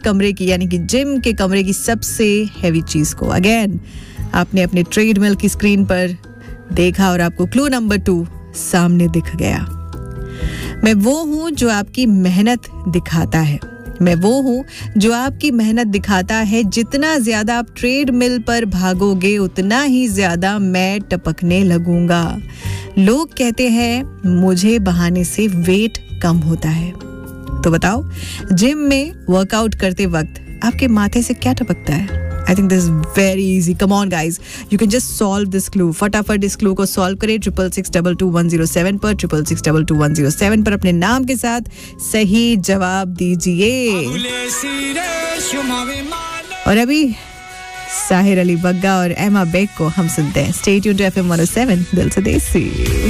कमरे की यानी कि जिम के कमरे की सबसे हैवी चीज को? अगेन आपने अपने ट्रेडमिल की स्क्रीन पर देखा और आपको क्लू नंबर 2 सामने दिख गया। मैं वो हूं जो आपकी मेहनत दिखाता है। मैं वो हूं जो आपकी मेहनत दिखाता है। जितना ज्यादा आप ट्रेडमिल पर भागोगे उतना ही ज्यादा मैं टपकने लगूंगा। लोग कहते हैं मुझे बहाने से वेट कम होता है। तो बताओ, जिम में वर्कआउट करते वक्त आपके माथे से क्या टपकता है? I think this is very easy. Come on guys, you can just solve this clue. फटाफट इस क्लू को सॉल्व करें 66622107 पर 66622107 पर अपने नाम के साथ सही जवाब दीजिए। और अभी साहिर अली बग्गा और एमा बेग को हम सुनते हैं। Stay tuned to FM 107 दिल से देसी।